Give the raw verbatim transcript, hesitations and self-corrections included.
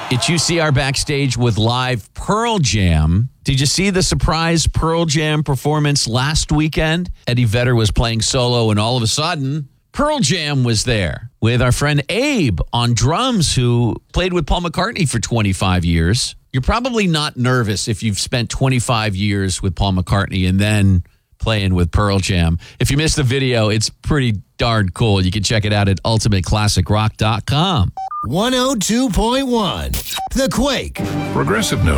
It's U C R Backstage with live Pearl Jam. Did you see the surprise Pearl Jam performance last weekend? Eddie Vedder was playing solo, and all of a sudden, Pearl Jam was there with our friend Abe on drums, who played with Paul McCartney for twenty-five years. You're probably not nervous if you've spent twenty-five years with Paul McCartney and then playing with Pearl Jam. If you missed the video, it's pretty darn cool. You can check it out at ultimate classic rock dot com. one oh two point one The Quake. Progressive News.